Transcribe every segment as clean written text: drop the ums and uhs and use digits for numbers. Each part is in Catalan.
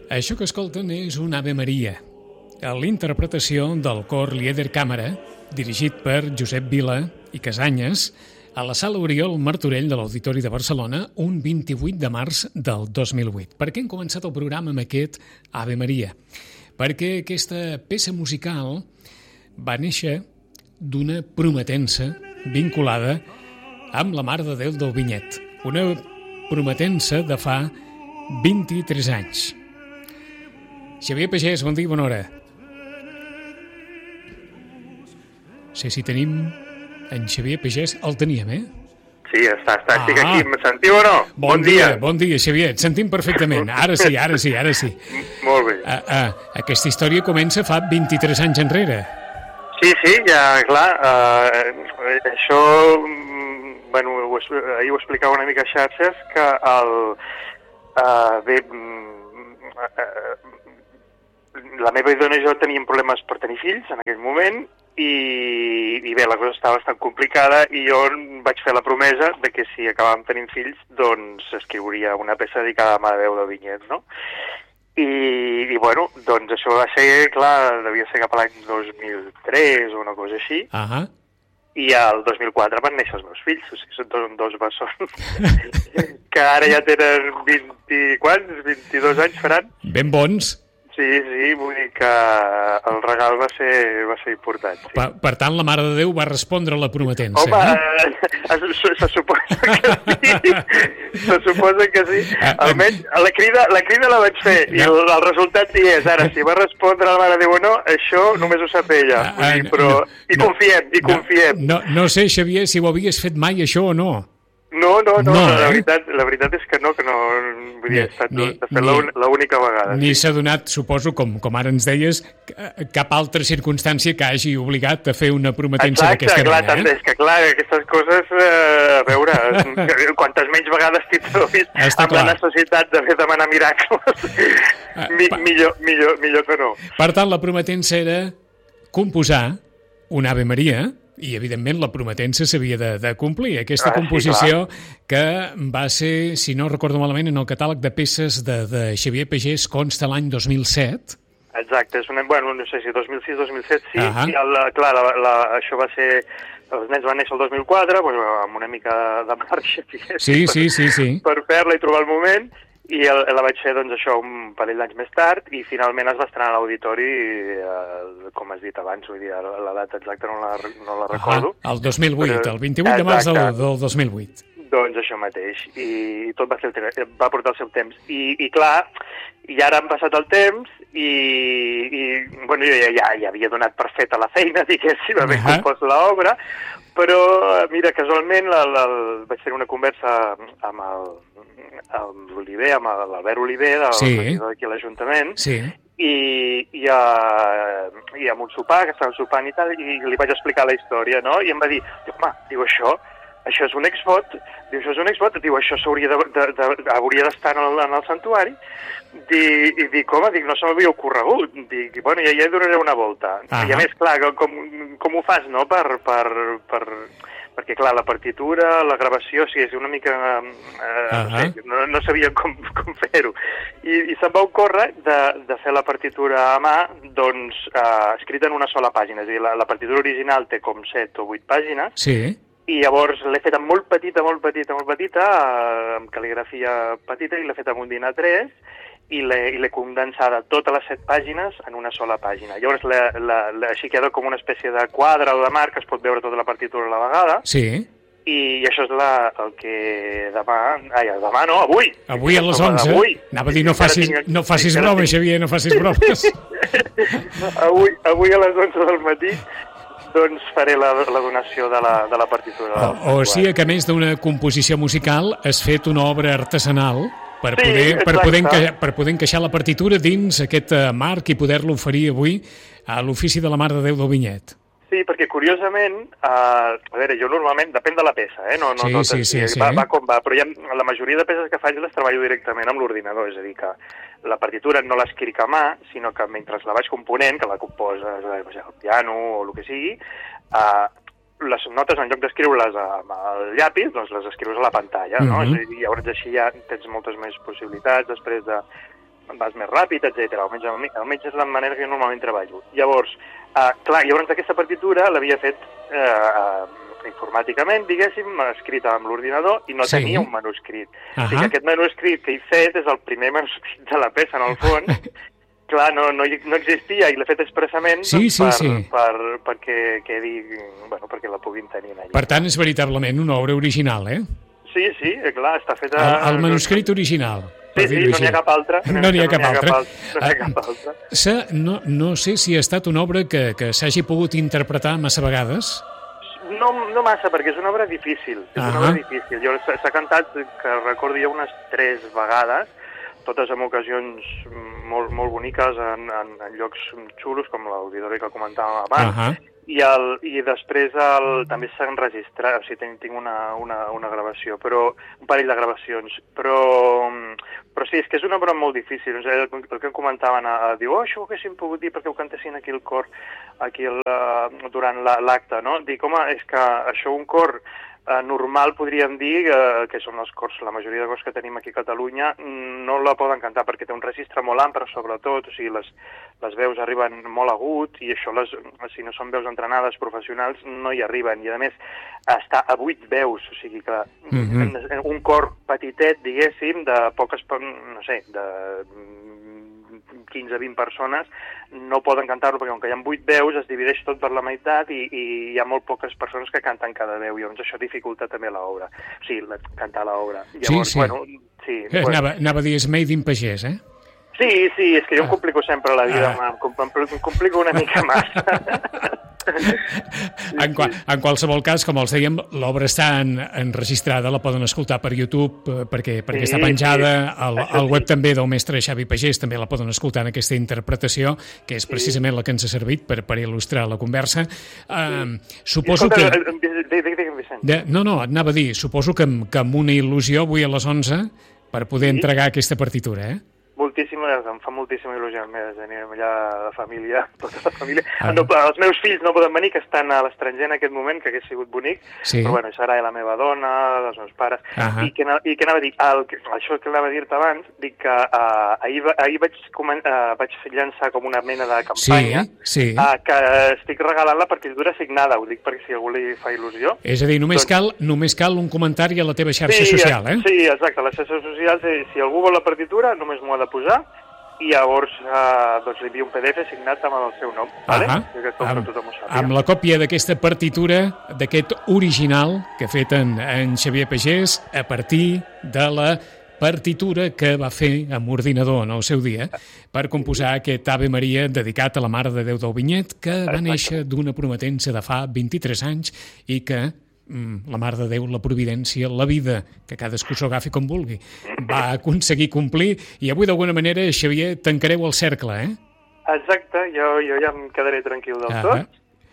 Això que escolten és un Ave Maria, a l'interpretació del cor Lieder Càmera, dirigit per Josep Vila i Casanyes, a la Sala Oriol Martorell de l'Auditori de Barcelona, un 28 de març del 2008. Per què hem començat el programa amb aquest Ave Maria? Perquè aquesta peça musical va néixer d'una prometença vinculada amb la Mare de Déu del Vinyet. Una prometença de fa 23 anys. Xavier Pagès, bon dia i bona hora. No sé si tenim en Xavier Pagès. El teníem, eh? Sí, estic aquí. Me sentiu o no? Bon dia, Xavier. Et sentim perfectament. Ara sí. Molt bé. Aquesta història comença fa 23 anys enrere. Sí, ja, clar. Això, bueno, ahir ho explicava una mica a xarxes, que la meva dona i jo teníem problemes per tenir fills en aquell moment i bé, la cosa estava bastant complicada i jo vaig fer la promesa de que si acabàvem tenint fills, doncs escriuria una peça dedicada a la Mare de Déu del Vinyet, no? I bueno, doncs això va ser, clar, devia ser cap a l'any 2003 o una cosa així. I al 2004 van néixer els meus fills, o sigui, són dos bessons que ara ja tenen 22 anys faran. Ben bons. Sí, vull dir que el regal va ser important. Sí. Per tant, la Mare de Déu va respondre a la prometença. Home, se suposa que sí. Se suposa que sí. Almenys la crida la vaig fer i el resultat hi és. Ara, si va respondre a la Mare de Déu o no, això només ho sap ella. Però confiem. No sé, Xavier, si ho havies fet mai, això o no. No, la veritat és que no, vull dir, ha estat l'única vegada. Ni s'ha donat, suposo, com ara ens deies, cap altra circumstància que hagi obligat a fer una prometença d'aquesta manera. Exacte, clar, és que clar, aquestes coses, a veure, quantes menys vegades t'hi trobis amb la necessitat de demanar miracles, millor que no. Per tant, la prometença era composar un Ave Maria, i, evidentment, la prometença s'havia de complir. Aquesta composició que va ser, si no recordo malament, en el catàleg de peces de Xavier Pagès consta l'any 2007. Exacte, no sé si 2006-2007 sí, i clar, això va ser... Els nens van néixer el 2004, amb una mica de marxa, sí. Per fer-la i trobar el moment, i la vaig fer, doncs, això, un parell d'anys més tard, i finalment es va estrenar a l'auditori, com has dit abans, vull dir, la data exacta no la recordo. El 2008, el 28 de març del 2008. Doncs això mateix, i tot va portar el seu temps. I clar, i ara han passat el temps, i bueno, jo ja havia donat per feta la feina, diguéssim, haver compost l'obra, però, mira, casualment vaig fer una conversa amb l'Oliver, amb l'Albert Oliver, d'aquí a l'Ajuntament, i amb un sopar, que estàvem sopant i tal, i li vaig explicar la història, no? I em va dir, home, això és un exvot, això hauria d'estar en el santuari, i dic, home, no se m'havia ocorregut, dic, bueno, ja hi donaré una volta. I a més, clar, com ho fas, no?, perquè, clar, la partitura, la gravació, sí, és una mica... no sabia com fer-ho. I se'm va ocórrer de fer la partitura a mà, doncs, escrita en una sola pàgina. És a dir, la partitura original té com 7 o 8 pàgines, i llavors l'he feta molt petita, amb cal·ligrafia petita, i l'he feta amb un dinar 3, i l'he condensada totes les 7 pàgines en una sola pàgina. Llavors així queda com una espècie de quadre o de marc que es pot veure tota la partitura a la vegada. I això és el que demà no, avui. Avui a les 11. Anava a dir, no facis bromes, Xavier, no facis bromes. Avui a les 11 del matí doncs faré la donació de la partitura. O sigui que, a més d'una composició musical, has fet una obra artesanal per poder encaixar la partitura dins aquest marc i poder-lo oferir avui a l'ofici de la Mare de Déu del Vinyet. Sí, perquè curiosament, a veure, jo normalment, depèn de la peça, no totes, va com va, però la majoria de peces que faig les treballo directament amb l'ordinador, és a dir, que la partitura no l'escric a mà, sinó que mentre la vaig component, que la composes al piano o el que sigui, les notes, en lloc d'escriure-les amb el llapis, doncs les escrius a la pantalla, no? I llavors així ja tens moltes més possibilitats després vas més ràpid, etc. Almenys és la manera que jo normalment treballo. Llavors, llavors aquesta partitura l'havia fet informàticament, diguéssim, escrita amb l'ordinador i no tenia un manuscrit. O sigui que aquest manuscrit que he fet és el primer manuscrit de la peça, en el fons. Clar, no existia i l'he fet expressament perquè perquè la puguin tenir allà. Per tant, és veritablement una obra original, eh? Sí, clar, està feta... El manuscrit original. Sí, no n'hi ha cap altre. No n'hi ha cap altre. No sé si ha estat una obra que s'hagi pogut interpretar massa vegades. No massa, perquè és una obra difícil. Jo s'ha cantat, que recordo jo, unes 3 vegades, totes en ocasions molt boniques, en llocs xulos, com l'auditori que comentàvem abans, i després també s'ha enregistrat, o sigui, tinc una gravació, un parell de gravacions, però sí, és que és una obra molt difícil. El que em comentaven, diu, això ho haguéssim pogut dir perquè ho cantessin aquí al cor, durant l'acte, no? Dic, home, és que això un cor normal, podríem dir, que són els cors, la majoria de cors que tenim aquí a Catalunya, no la poden cantar perquè té un registre molt ampli, sobretot, o sigui, les veus arriben molt agut i això, si no són veus entrenades professionals, no hi arriben. I a més, està a 8 veus, o sigui que un cor petitet, diguéssim, de poques, no sé, de 15-20 persones, no poden cantar-lo perquè com que hi ha 8 veus es divideix tot per la meitat i hi ha molt poques persones que canten cada veu i llavors això dificulta també l'obra, o sigui, cantar l'obra. Llavors, Anava a dir, és made in pagès, eh? Sí, és que jo em complico sempre la vida, em complico una mica massa. En qualsevol cas, com els dèiem, l'obra està enregistrada, la poden escoltar per YouTube perquè està penjada al web també del mestre Xavi Pagès, també la poden escoltar en aquesta interpretació, que és precisament la que ens ha servit per il·lustrar la conversa. Suposo que... No, et anava a dir, suposo que amb una il·lusió avui a les 11 per poder entregar aquesta partitura, eh? Em fa moltíssima il·lusió, tenim allà la família, tota la família. Els meus fills no poden venir, que estan a l'estranger en aquest moment, que hagués sigut bonic, però bueno, serà la meva dona, els meus pares, i què anava a dir? Això que anava a dir-te abans, dic que ahir vaig llançar com una mena de campanya, que estic regalant la partitura signada, ho dic perquè si algú li fa il·lusió. És a dir, només cal un comentari a la teva xarxa social, eh? Sí, exacte, les xarxes socials, si algú vol la partitura, només m'ho ha de posar, i llavors li envio un PDF signat amb el seu nom, amb la còpia d'aquesta partitura, d'aquest original que ha fet en Xavier Pagès a partir de la partitura que va fer amb ordinador en el seu dia per composar aquest Ave Maria dedicat a la Mare de Déu del Vinyet, que va néixer d'una prometença de fa 23 anys i que la Mare de Déu, la Providència, la vida, que cadascú s'ho agafi com vulgui, va aconseguir complir, i avui d'alguna manera, Xavier, tancareu el cercle, eh? Exacte, jo ja em quedaré tranquil del tot,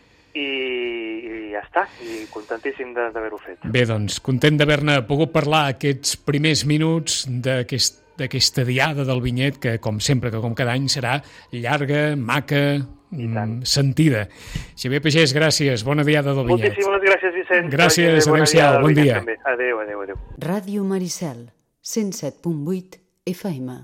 i ja està, i contentíssim d'haver-ho fet. Bé, doncs, content d'haver-ne pogut parlar aquests primers minuts d'aquesta diada del Vinyet, que com sempre, que com cada any, serà llarga, maca, sentida. Xavier Pagès, gràcies, bona diada del Vinyet. Moltíssimes gràcies, Vicent. Gràcies, adéu-siau, bon dia. Adéu. Ràdio Maricel, 107.8 FM.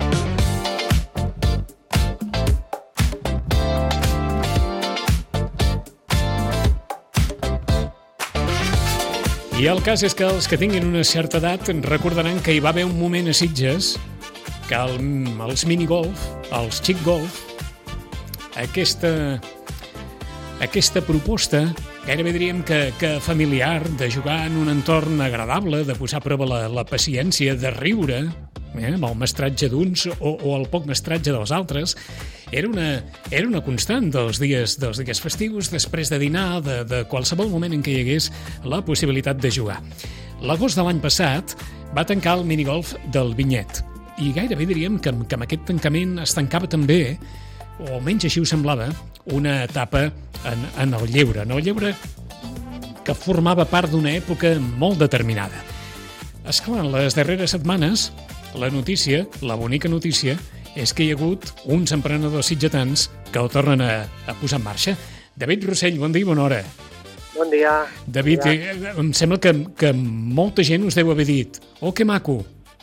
I el cas és que els que tinguin una certa edat recordaran que hi va haver un moment a Sitges que els minigolf, els xic golf, aquesta proposta, gairebé diríem que familiar, de jugar en un entorn agradable, de posar a prova la paciència, de riure, amb el mestratge d'uns o el poc mestratge dels altres, era una constant dels dies festius, després de dinar, de qualsevol moment en què hi hagués la possibilitat de jugar. L'agost de l'any passat va tancar el minigolf del Vinyet, i gairebé diríem que amb aquest tancament es tancava també, o almenys així ho semblava, una etapa en el lleure que formava part d'una època molt determinada. Esclar, en les darreres setmanes, la bonica notícia, és que hi ha hagut uns emprenedors sitgetans que ho tornen a posar en marxa. David Rossell, bon dia i bona hora. Bon dia. David, em sembla que molta gent us deu haver dit: oh, que maco.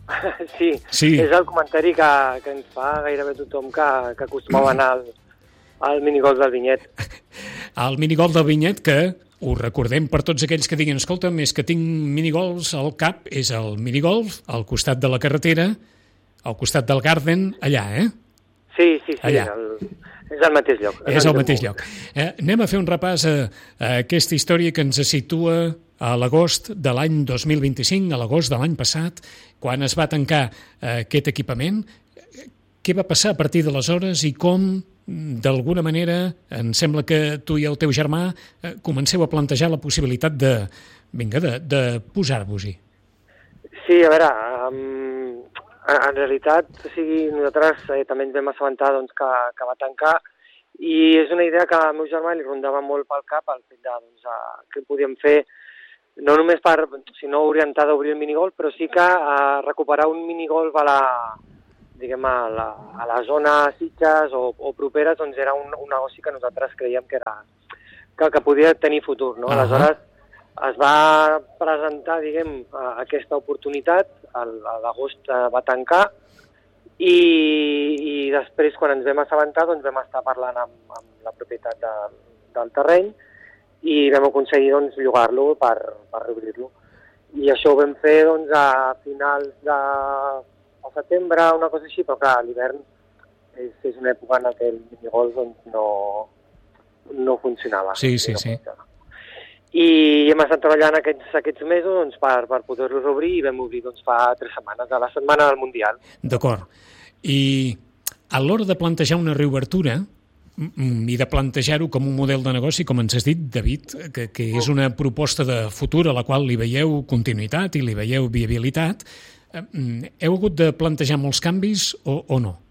Sí, és el comentari que ens fa gairebé tothom que acostumava a anar al minigolf del Vinyet. El minigolf del Vinyet, que ho recordem per tots aquells que diguin, escolta'm, és que tinc minigolfs al cap, és el minigolf al costat de la carretera, al costat del Garden, allà, Sí, allà. És el mateix lloc. És el mateix lloc. Anem a fer un repàs a aquesta història que ens situa a l'agost de l'any 2025, a l'agost de l'any passat, quan es va tancar aquest equipament. Què va passar a partir d'aleshores i com, d'alguna manera, em sembla que tu i el teu germà comenceu a plantejar la possibilitat de posar-vos-hi? Sí, a veure, en realitat, nosaltres també ens vam assabentar que va tancar i és una idea que al meu germà li rondava molt pel cap el fet de què podíem fer, no només sinó orientada a obrir el minigolf, però sí que recuperar un minigolf a la zona Sitges o properes, doncs era un negoci que nosaltres creiem que podia tenir futur, no? Aleshores, es va presentar, aquesta oportunitat, a l'agost va tancar i després, quan ens vam assabentar, doncs vam estar parlant amb la propietat del terreny i vam aconseguir llogar-lo per reobrir-lo. I això ho vam fer a finals de setembre, una cosa així, però clar, l'hivern és una època en què el minigolf no funcionava. Sí. I hem estat treballant aquests mesos per poder-lo reobrir i vam obrir fa 3 setmanes, a la setmana del Mundial. D'acord. I a l'hora de plantejar una reobertura i de plantejar-ho com un model de negoci, com ens has dit, David, que és una proposta de futur a la qual li veieu continuïtat i li veieu viabilitat, heu hagut de plantejar molts canvis o no?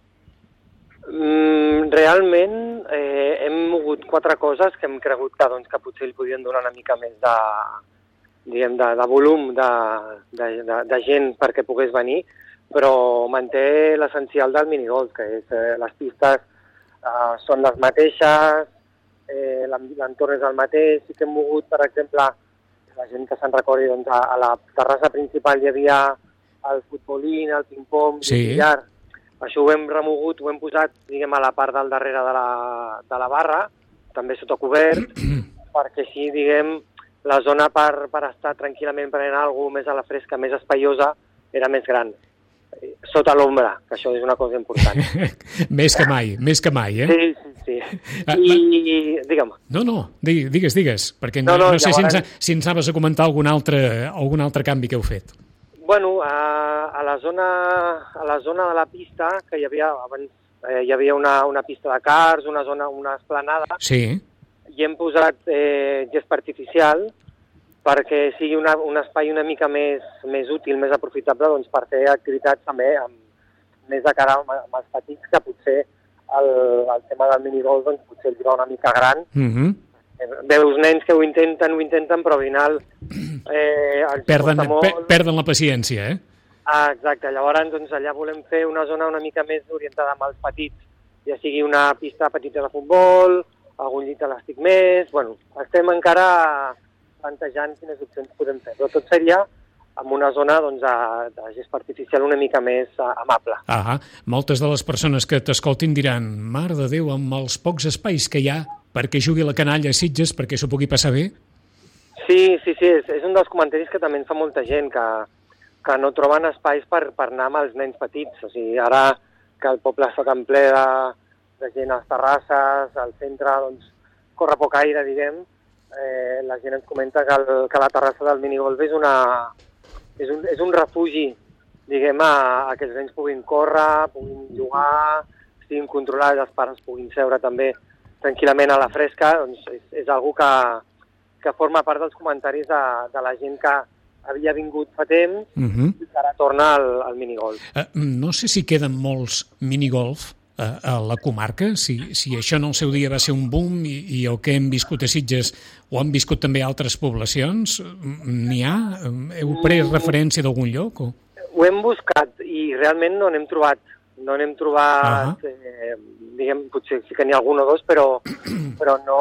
Realment hem mogut 4 coses que hem cregut que potser li podien donar una mica més de volum de gent perquè pogués venir, però manté l'essencial del minigolf, que és les pistes són les mateixes, l'entorn és el mateix. Sí que hem mogut, per exemple, la gent que se'n recordi, a la terrassa principal hi havia el futbolín, el ping-pong, el billar. Això ho hem remogut, ho hem posat, a la part del darrere de la barra, també sota cobert, perquè així, la zona per estar tranquil·lament prenent alguna cosa més a la fresca, més espaiosa, era més gran. Sota l'ombra, que això és una cosa important. Més que mai, Sí. I digue'm. No, digues, perquè no sé si ens anaves a comentar algun altre canvi que heu fet. Bueno, a la zona de la pista, que hi havia abans, hi havia una pista de karts, una esplanada, sí. I hem posat gespa artificial perquè sigui un espai una mica més útil, més aprofitable, per fer activitats també més de cara amb els petits, que potser el tema del minigolf potser els va una mica gran. Veus nens que ho intenten, però al final perden la paciència, Exacte, llavors allà volem fer una zona una mica més orientada amb els petits, ja sigui una pista petita de futbol, algun llit elàstic més. Bueno, estem encara plantejant quines opcions podem fer, però tot seria en una zona de gespa artificial una mica més amable. Moltes de les persones que t'escoltin diran, mare de Déu, amb els pocs espais que hi ha perquè jugui la canalla a Sitges, perquè s'ho pugui passar bé? Sí, és un dels comentaris que també en fa molta gent, que no troben espais per anar amb els nens petits. O sigui, ara que el poble està tan ple de gent a les terrasses, al centre, corre poc aire, la gent ens comenta que la terrassa del minigolf és un refugi, a que els nens puguin córrer, puguin jugar, estiguin controlats, els pares puguin seure també tranquil·lament a la fresca. És algo que forma part dels comentaris de la gent que havia vingut fa temps i que ara torna al minigolf. No sé si queden molts minigolf a la comarca, si això en el seu dia va ser un boom i el que hem viscut a Sitges ho han viscut també altres poblacions. N'hi ha? Heu pres referència d'algun lloc? Ho hem buscat i realment no n'hem trobat. Potser sí que n'hi ha algun o dos, però no,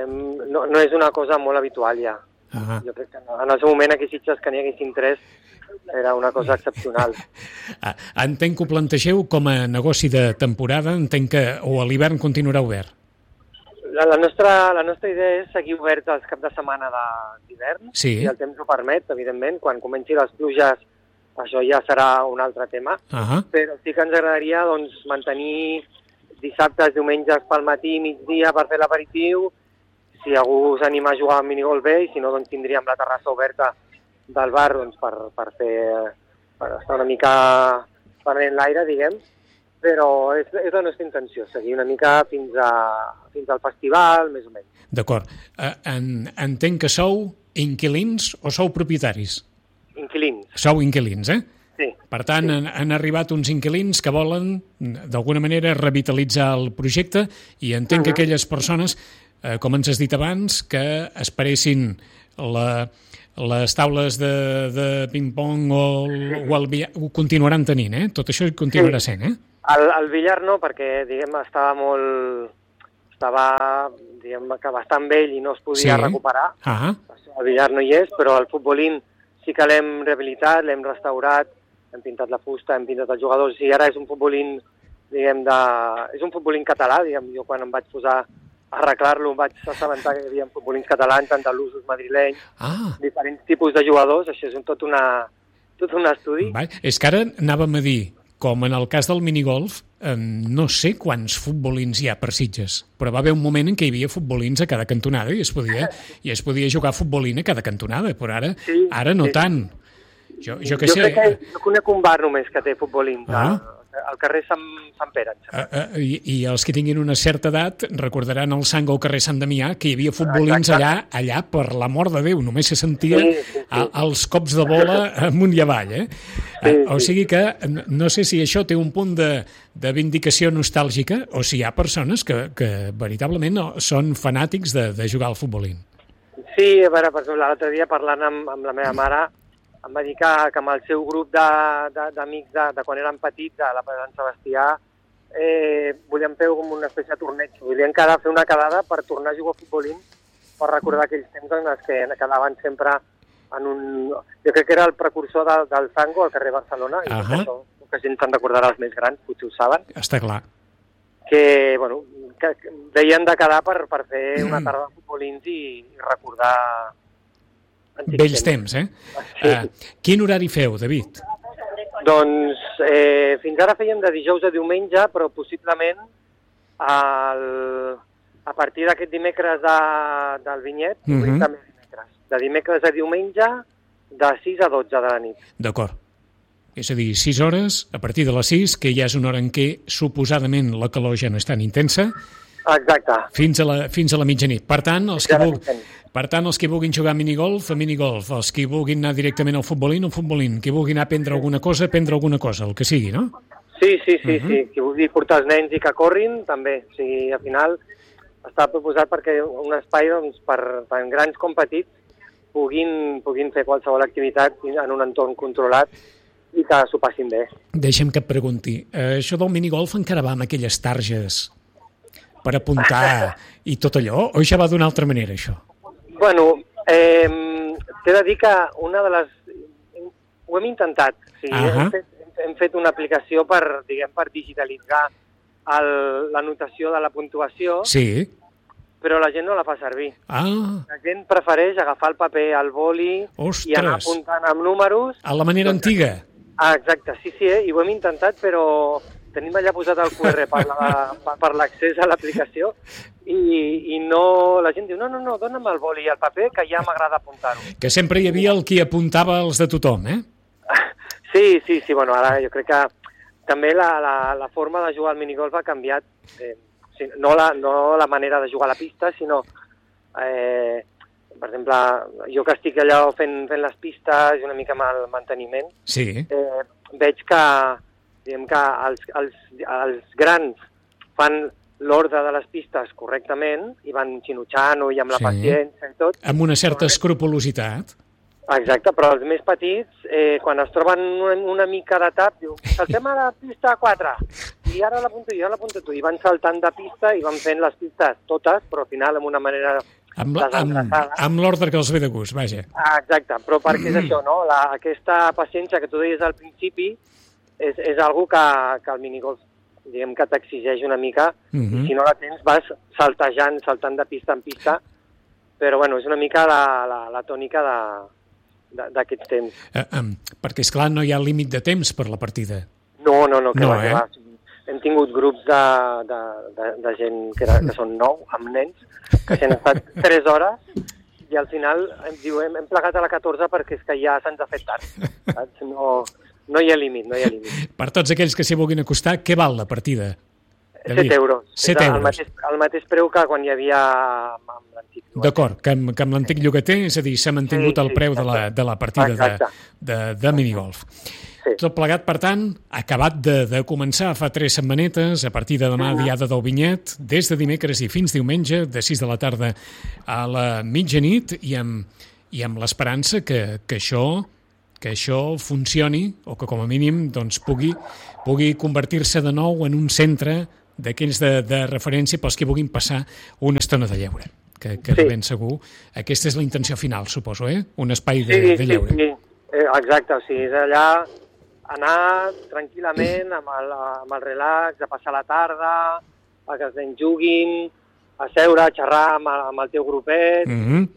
no és una cosa molt habitual ja. Jo crec que en el seu moment aquí a Sitges que n'hi haguessin 3 era una cosa excepcional. Entenc que ho plantegeu com a negoci de temporada, entenc que o a l'hivern continuarà obert. La nostra idea és seguir obert els caps de setmana d'hivern, Sí. si el temps ho permet, evidentment. Quan comenci les pluges, això ja serà un altre tema. Però sí que ens agradaria doncs, mantenir dissabtes, diumenges pel matí, migdia, per fer l'aperitiu. Si algú s'anima a jugar a minigolf bé, i si no, doncs tindríem la terrassa oberta del bar doncs, per estar una mica prenent l'aire, diguem. Però és la nostra intenció, seguir una mica fins al festival, més o menys. D'acord. Entenc que sou inquilins o sou propietaris? Inquilins. Sou inquilins, eh? Sí. Per tant, sí. Han arribat uns inquilins que volen, d'alguna manera, revitalitzar el projecte i entenc que aquelles persones, com ens has dit abans, que esperessin les taules de ping-pong o el billar, ho continuaran tenint, eh? Tot això hi continuarà sent, eh? El billar no, perquè, diguem, estava diguem, que bastant vell i no es podia recuperar. El billar no hi és, però el futbolín sí que l'hem rehabilitat, l'hem restaurat, hem pintat la fusta, hem pintat els jugadors, i ara és un futbolín, diguem, és un futbolín català, diguem, jo quan em vaig posar a arreglar-lo em vaig assabentar que hi havia futbolins catalans, andalusos, madrilenys, diferents tipus de jugadors, això és tot un estudi. És que ara anàvem a dir, com en el cas del minigolf, no sé quants futbolins hi ha per Sitges, però va haver un moment en què hi havia futbolins a cada cantonada i es podia jugar futbolín a cada cantonada, però ara no tant. Jo crec que jo conec un bar només que té futbolins, al carrer Sant Pere. I els que tinguin una certa edat recordaran el sang al carrer Sant Damià, que hi havia futbolins allà per l'amor de Déu, només se sentia els cops de bola amunt i avall. O sigui que no sé si això té un punt de vindicació nostàlgica o si hi ha persones que veritablement són fanàtics de jugar al futbolín. Sí, a veure, per exemple, l'altre dia parlant amb la meva mare, em va dir que amb el seu grup d'amics de quan eren petits, de la Sant Sebastià, volien fer com una espècie de torneig. Volien fer una quedada per tornar a jugar a futbolín, per recordar aquells temps en els que quedaven sempre en un... Jo crec que era el precursor del tango al carrer Barcelona, i això, que gent se'n recordarà els més grans, potser ho saben. Està clar. Que deien de quedar per fer una tarda de futbolins i recordar... Vells temps, eh? Sí. Quin horari feu, David? Doncs fins ara fèiem de dijous a diumenge, però possiblement a partir d'aquest dimecres del vinyet, també dimecres. De dimecres a diumenge, de 6 a 12 de la nit. D'acord. És a dir, 6 hores, a partir de les 6, que ja és una hora en què suposadament la calor ja no és tan intensa. Exacte. Fins a la mitjanit. Per tant, els que vulguin jugar a minigolf, els que vulguin anar directament al futbolín, qui vulguin anar a prendre alguna cosa, el que sigui, no? Sí. Qui vulgui portar els nens i que corrin, també. O sigui, al final està proposat perquè un espai doncs, per tant grans com petits puguin fer qualsevol activitat en un entorn controlat i que s'ho passin bé. Deixa'm que et pregunti, això del minigolf encara va amb aquelles targes per apuntar i tot allò, o ja va d'una altra manera, això? Bueno, t'he de dir que una de les... Ho hem intentat. O sigui, hem fet una aplicació per digitalitzar la notació de la puntuació, però la gent no la fa servir. La gent prefereix agafar el paper, el boli, i anar apuntant amb números. A la manera antiga. Exacte, sí, i ho hem intentat, però tenim allà posat el QR per l'accés a l'aplicació i no, la gent diu, no, dona'm el boli i el paper, que ja m'agrada apuntar-ho. Que sempre hi havia el qui apuntava els de tothom, eh? Sí, bueno, ara jo crec que també la forma de jugar al minigolf ha canviat, no la manera de jugar a la pista, sinó, per exemple, jo que estic allà fent les pistes i una mica amb el manteniment, veig que els grans fan l'ordre de les pistes correctament i van xinutxant-ho i amb la paciència i tot. Amb una certa escrupolositat. Exacte, però els més petits, quan es troben una mica de tap, diu, saltem a la pista 4, i ara l'apunto tu, i van saltant de pista i van fent les pistes totes, però al final amb una manera Amb l'ordre que els ve de gust, vaja. Exacte, però perquè és això, no? Aquesta paciència que tu deies al principi és algo que el minigolf, diguem que t'exigeix una mica, i si no la tens vas saltant de pista en pista, però bueno, és una mica la tònica d'aquests temps. Perquè, esclar, no hi ha límit de temps per la partida. No, que va. Hem tingut grups de gent que són 9, amb nens, que s'han estat 3 hores i al final hem plegat a la 14 perquè és que ja se'ns ha fet tard. Saps? No hi ha límit, no hi ha límit. Per tots aquells que s'hi vulguin acostar, què val la partida? 7 euros. 7 euros. El mateix preu que quan hi havia amb l'antic llogater. D'acord, que amb l'antic llogater, és a dir, s'ha mantingut el preu de la partida de minigolf. Sí. Tot plegat, per tant, acabat de començar fa 3 setmanetes, a partir de demà, diada del Vinyet, des de dimecres i fins diumenge, de 6 de la tarda a la mitjanit, i amb l'esperança que això funcioni, o que com a mínim doncs, pugui convertir-se de nou en un centre d'aquells de referència pels que vulguin passar una estona de lleure. Que de ben segur, aquesta és la intenció final, suposo, un espai de lleure. Sí, exacte, o sigui, és allà anar tranquil·lament amb el relax, a passar la tarda, a que els nens juguin, a seure, a xerrar amb el teu grupet.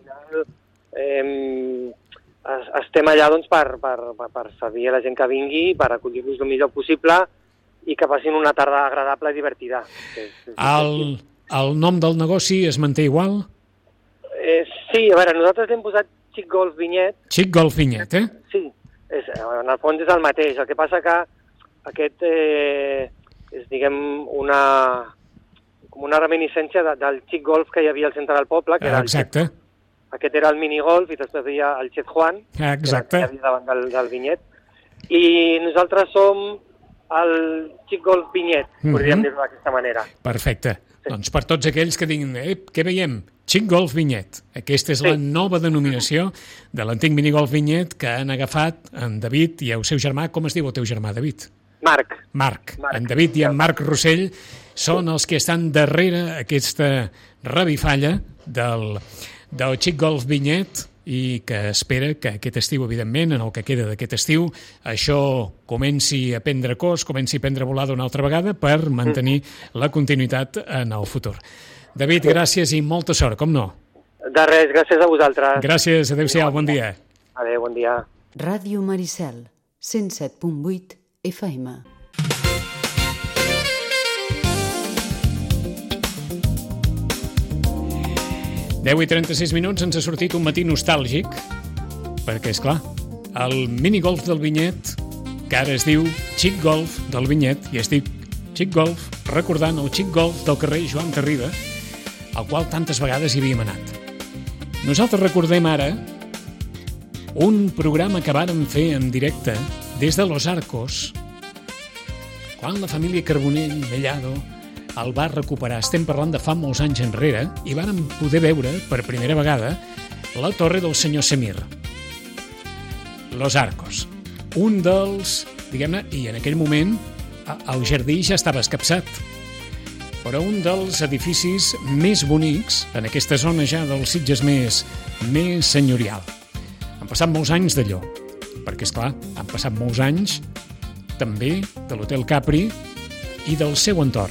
Estem allà doncs, per servir a la gent que vingui, per acollir-los el millor possible i que passin una tarda agradable i divertida. El nom del negoci es manté igual? Sí, a veure, nosaltres l'hem posat Xic Golf Vinyet. Xic Golf Vinyet, Sí. En el fons és el mateix, el que passa que aquest és, diguem, com una reminiscència del xic golf que hi havia al centre del poble, que era aquest era el minigolf, i després hi havia el Chet Juan, que hi havia davant del Vinyet, i nosaltres som el xic golf Vinyet, podríem dir-ho d'aquesta manera. Perfecte. Doncs per tots aquells que diguin, què veiem? Xic Golf Vinyet. Aquesta és la nova denominació de l'antic minigolf Vinyet que han agafat en David i el seu germà. Com es diu el teu germà, David? Marc. En David i en Marc Rossell són els que estan darrere aquesta revifalla del Xic Golf Vinyet i que espera que aquest estiu, evidentment, en el que queda d'aquest estiu, això comenci a prendre cos, comenci a prendre volada una altra vegada per mantenir la continuïtat en el futur. David, gràcies i molta sort, com no? De res, gràcies a vosaltres. Gràcies, adéu-siau, bon dia. Adéu, bon dia. Ràdio Maricel, 107.8 FM. Deu i 36 minuts, ens ha sortit un matí nostàlgic, perquè, és clar, el minigolf del Vinyet, que ara es diu Xic Golf del Vinyet, i es diu Xic Golf, recordant el Xic Golf del carrer Joan Tarrida, al qual tantes vegades hi havíem anat. Nosaltres recordem ara un programa que vàrem fer en directe des de Los Arcos, quan la família Carbonell Mellado el va recuperar. Estem parlant de fa molts anys enrere i vàrem poder veure per primera vegada la torre del senyor Semir. Los Arcos. Un dels, diguem-ne, i en aquell moment el jardí ja estava escapçat, però un dels edificis més bonics en aquesta zona ja dels Sitges més senyorial. Han passat molts anys d'allò, perquè, esclar, han passat molts anys també de l'Hotel Capri i del seu entorn.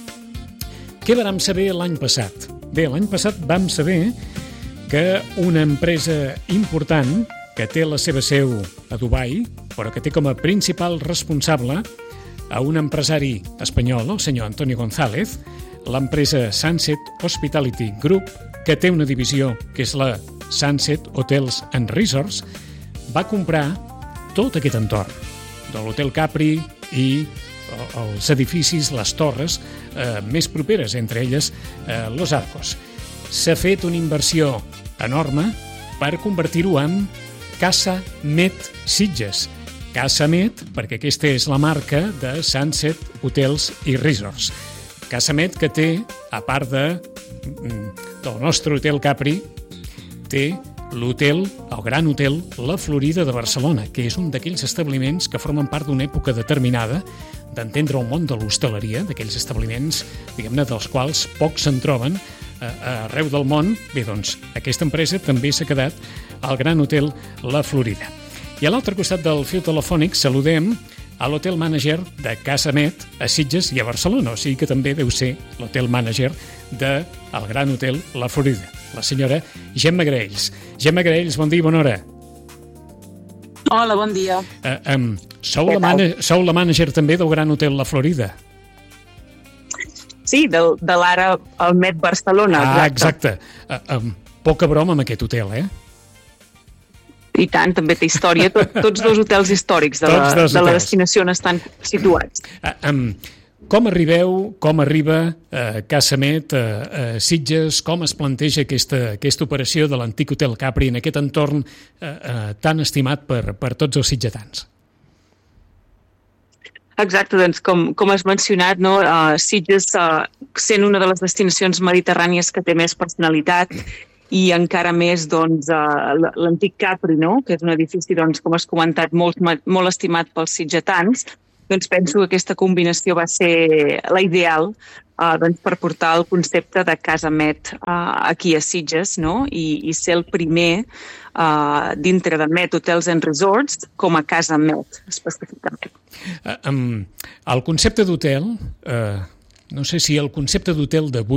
Què vam saber l'any passat? Bé, l'any passat vam saber que una empresa important que té la seva seu a Dubai, però que té com a principal responsable a un empresari espanyol, el senyor Antonio González, l'empresa Sunset Hospitality Group, que té una divisió que és la Sunset Hotels and Resorts, va comprar tot aquest entorn de l'Hotel Capri i els edificis, les torres més properes, entre elles Los Arcos. S'ha fet una inversió enorme per convertir-ho en Casa Met Sitges. Casa Met, perquè aquesta és la marca de Sunset Hotels i Resorts. Casa Met que té, a part del nostre Hotel Capri, té l'hotel, el gran hotel La Florida de Barcelona, que és un d'aquells establiments que formen part d'una època determinada d'entendre el món de l'hostaleria, d'aquells establiments, diguem-ne, dels quals pocs se'n troben arreu del món. Bé, doncs, aquesta empresa també s'ha quedat al Gran Hotel La Florida. I a l'altre costat del fil telefònic saludem a l'hotel manager de Casa Met a Sitges i a Barcelona, o sigui que també deu ser l'hotel manager del Gran Hotel La Florida, la senyora Gemma Graells. Gemma Graells, bon dia i bona hora. Hola, bon dia. Sou la mànager també del Gran Hotel La Florida? Sí, de l'ara al Met Barcelona. Exacte. Poca broma amb aquest hotel, I tant, també té història. Tots dos hotels històrics de la destinació on estan situats. Com arriba Casa Met a Sitges? Com es planteja aquesta operació de l'antic Hotel Capri en aquest entorn tan estimat per tots els sitgetans? Exacte, doncs com has mencionat, Sitges sent una de les destinacions mediterrànies que té més personalitat i encara més l'antic Capri, que és un edifici, com has comentat, molt estimat pels sitgetans, doncs penso que aquesta combinació va ser la ideal per portar el concepte de Casa Met aquí a Sitges, i ser el primer dintre de Met Hotels and Resorts com a Casa Met, específicament. El concepte d'hotel, no sé si el concepte d'hotel d'avui